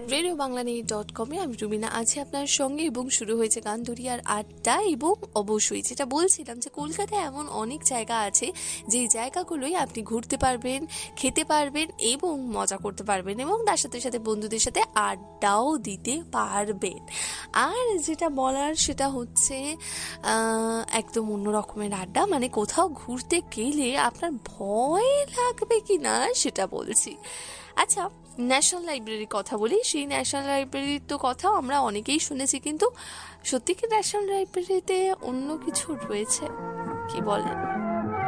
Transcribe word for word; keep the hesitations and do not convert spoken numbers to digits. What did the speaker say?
Radio Bangla news dot কমে আমি রুবিনা আছি আপনার সঙ্গে এবং শুরু হয়েছে গান দরিয়ার আড্ডা। এবং অবশ্যই যেটা বলছিলাম যে কলকাতায় এমন অনেক জায়গা আছে যেই জায়গাগুলোই আপনি ঘুরতে পারবেন, খেতে পারবেন এবং মজা করতে পারবেন এবং তার সাথে সাথে বন্ধুদের সাথে আড্ডাও দিতে পারবেন। আর যেটা বলার সেটা হচ্ছে একদম অন্য রকমের আড্ডা, মানে কোথাও ঘুরতে গেলে আপনার ভয় লাগবে কি না সেটা বলছি। আচ্ছা, ন্যাশনাল লাইব্রেরির কথা বলি। সেই ন্যাশনাল লাইব্রেরির তো কথা আমরা অনেকেই শুনেছি, কিন্তু সত্যি কি ন্যাশনাল লাইব্রেরিতে অন্য কিছু রয়েছে? কি বলেন?